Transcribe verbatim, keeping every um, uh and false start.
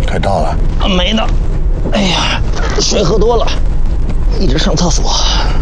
快到了。 没呢。哎呀，水喝多了，一直上厕所。